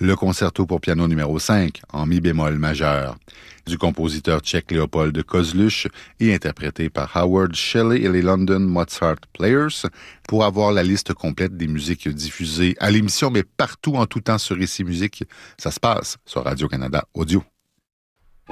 le concerto pour piano numéro 5 en mi bémol majeur du compositeur tchèque Léopold Kozluch et interprété par Howard Shelley et les London Mozart Players. Pour avoir la liste complète des musiques diffusées à l'émission, mais partout en tout temps sur Ici Musique, ça se passe sur Radio-Canada Audio.